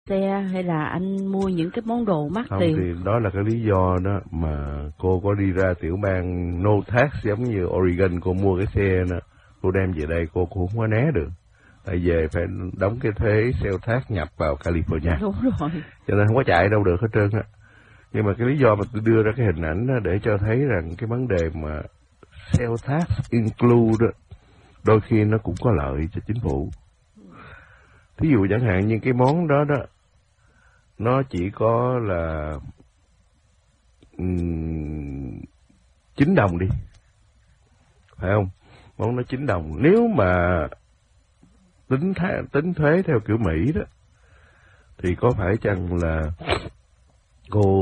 xe hay là anh mua những cái món đồ mắc Không, tiền? thì đó là cái lý do đó mà cô có đi ra tiểu bang no tax giống như Oregon, cô mua cái xe đó, cô đem về đây cô cũng không có né được. Tại về phải đóng cái thuế sales tax nhập vào California. Đúng rồi. Cho nên không có chạy đâu được hết trơn á. Nhưng mà cái lý do mà tôi đưa ra cái hình ảnh đó để cho thấy rằng cái vấn đề mà sales tax include đó, đôi khi nó cũng có lợi cho chính phủ. Thí dụ chẳng hạn như cái món đó đó, nó chỉ có là 9 đồng đi, phải không? Món nó 9 đồng. Nếu mà tính thuế theo kiểu Mỹ đó, thì có phải chăng là cô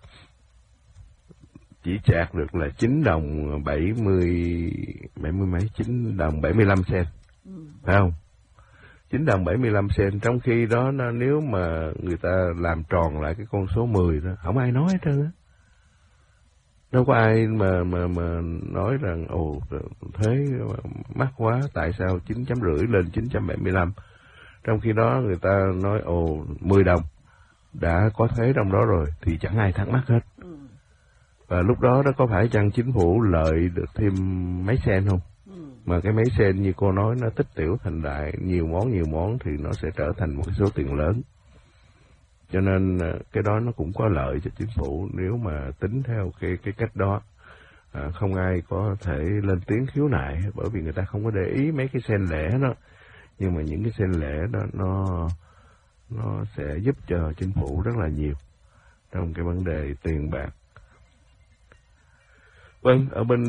chỉ chạc được là 9 đồng 70 mấy 9 đồng 75 cent, phải không? 9 đồng 75 cent, trong khi đó nếu mà người ta làm tròn lại cái con số 10 đó, không ai nói hết trơn á. Đâu có ai mà nói rằng thuế mắc quá, tại sao 9,5 lên 9,75. Trong khi đó người ta nói 10 đồng đã có thuế trong đó rồi thì chẳng ai thắc mắc hết. Và lúc đó có phải chăng chính phủ lợi được thêm mấy sen không? Mà cái mấy sen như cô nói nó tích tiểu thành đại, nhiều món thì nó sẽ trở thành một cái số tiền lớn. Cho nên cái đó nó cũng có lợi cho chính phủ nếu mà tính theo cái cách đó. Không ai có thể lên tiếng khiếu nại bởi vì người ta không có để ý mấy cái sen lẻ đó. Nhưng mà những cái sen lẻ đó nó sẽ giúp cho chính phủ rất là nhiều trong cái vấn đề tiền bạc. Vâng, ở bên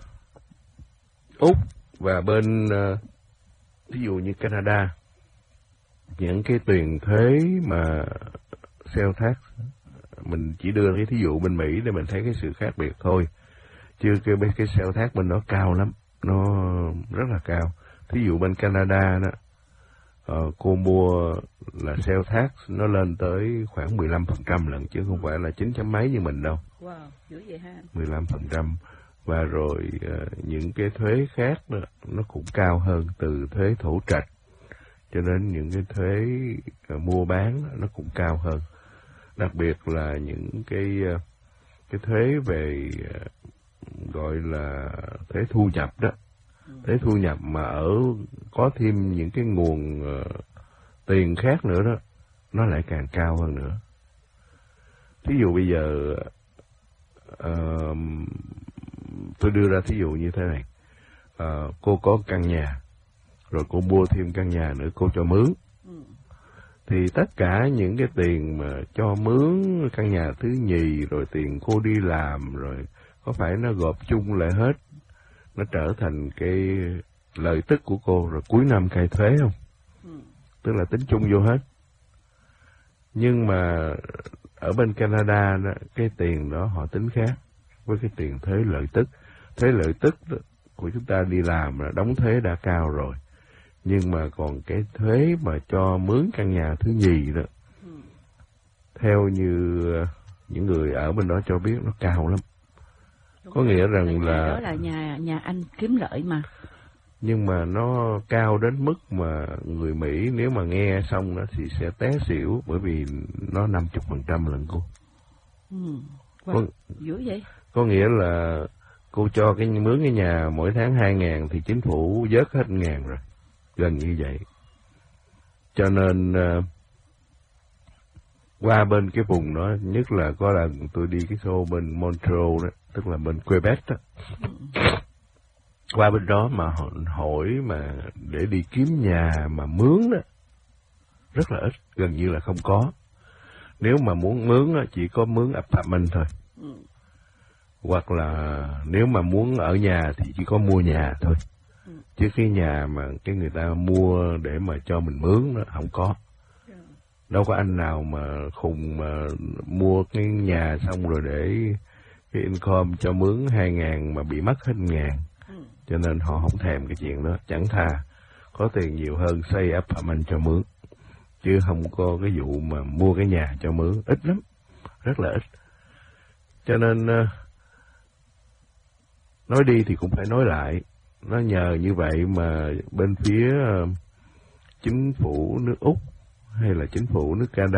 Úc và bên ví dụ như Canada, những cái tiền thuế mà sales tax, mình chỉ đưa cái thí dụ bên Mỹ để mình thấy cái sự khác biệt thôi, chứ cái sales tax bên đó cao lắm, nó rất là cao. Thí dụ bên Canada đó, cô mua là sales tax nó lên tới khoảng 15% lần, chứ không phải là 9 chấm mấy như mình đâu. Wow, dữ vậy ha. 15%. Và rồi những cái thuế khác đó, nó cũng cao hơn, từ thuế thổ trạch cho đến những cái thuế mua bán nó cũng cao hơn. Đặc biệt là những cái thuế về gọi là thuế thu nhập đó. Thuế thu nhập mà có thêm những cái nguồn tiền khác nữa đó, nó lại càng cao hơn nữa. Thí dụ bây giờ tôi đưa ra thí dụ như thế này, cô có căn nhà, rồi cô mua thêm căn nhà nữa cô cho mướn, thì tất cả những cái tiền mà cho mướn căn nhà thứ nhì, rồi tiền cô đi làm, rồi có phải nó gộp chung lại hết, nó trở thành cái lợi tức của cô, rồi cuối năm khai thuế không? Tức là tính chung vô hết. Nhưng mà ở bên Canada đó, cái tiền đó họ tính khác với cái tiền thuế lợi tức. Thuế lợi tức của chúng ta đi làm là đóng thuế đã cao rồi, nhưng mà còn cái thuế mà cho mướn căn nhà thứ nhì đó, theo như những người ở bên đó cho biết, nó cao lắm. Đúng, có nghĩa rằng là đó là nhà anh kiếm lợi mà. Nhưng mà nó cao đến mức mà người Mỹ nếu mà nghe xong đó thì sẽ té xỉu, bởi vì nó 50% lần cô. Dữ vậy? Có nghĩa là cô cho mướn cái nhà mỗi tháng 2.000 thì chính phủ vớt hết 1.000 rồi, gần như vậy. Cho nên qua bên cái vùng đó, nhất là có lần tôi đi cái show bên Montreal đó, tức là bên Quebec đó. Qua bên đó mà hỏi mà để đi kiếm nhà mà mướn đó, rất là ít, gần như là không có. Nếu mà muốn mướn đó, chỉ có mướn apartment thôi. Hoặc là nếu mà muốn ở nhà thì chỉ có mua nhà thôi. Chứ cái nhà mà cái người ta mua để mà cho mình mướn đó không có. Đâu có anh nào mà khùng mà mua cái nhà xong rồi để cái income cho mướn 2.000 mà bị mất hết 1.000. Cho nên họ không thèm cái chuyện đó, chẳng thà có tiền nhiều hơn xây apartment cho mướn, chứ không có cái vụ mà mua cái nhà cho mướn, ít lắm, rất là ít. Cho nên nói đi thì cũng phải nói lại, nó nhờ như vậy mà bên phía chính phủ nước Úc hay là chính phủ nước Canada